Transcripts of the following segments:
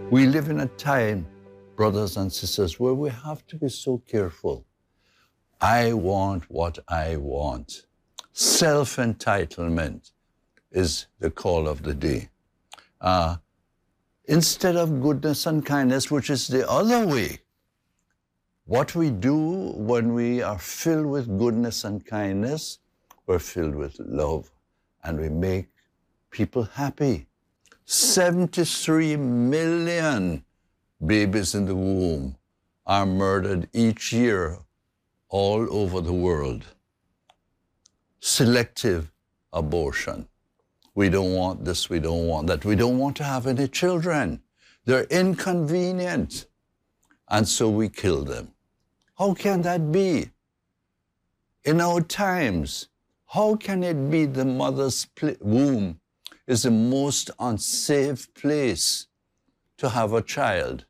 We live in a time, brothers and sisters, where we have to be so careful. I want what I want. Self-entitlement is the call of the day. Instead of goodness and kindness, which is the other way, what we do when we are filled with goodness and kindness, we're filled with love, and we make people happy. 73 million babies in the womb are murdered each year all over the world. Selective abortion. We don't want this, we don't want that. We don't want to have any children. They're inconvenient. And so we kill them. How can that be? In our times, how can it be the mother's womb is the most unsafe place to have a child?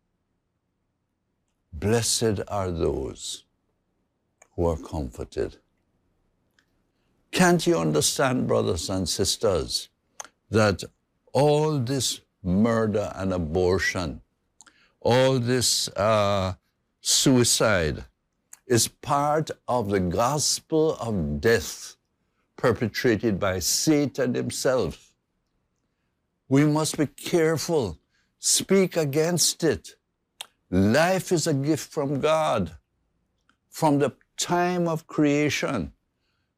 Blessed are those who are comforted. Can't you understand, brothers and sisters, that all this murder and abortion, all this suicide is part of the gospel of death perpetrated by Satan himself? We must be careful, speak against it. Life is a gift from God. From the time of creation,